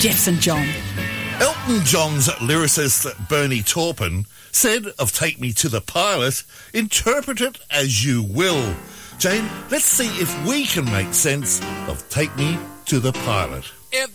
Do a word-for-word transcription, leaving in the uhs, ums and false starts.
Jeffson John. Elton John's lyricist Bernie Taupin said of Take Me to the Pilot, interpret it as you will. Jane, let's see if we can make sense of Take Me to the Pilot. If